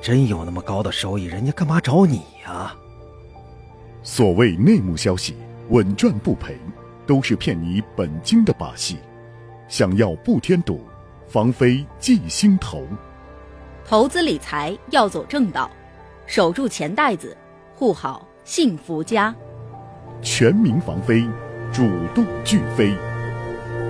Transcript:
真有那么高的收益，人家干嘛找你呀？ 所谓内幕消息，稳赚不赔，都是骗你本金的把戏。想要不添堵，防非忌心头。 投资理财要走正道，守住钱袋子，护好幸福家。 全民防非，主动拒非。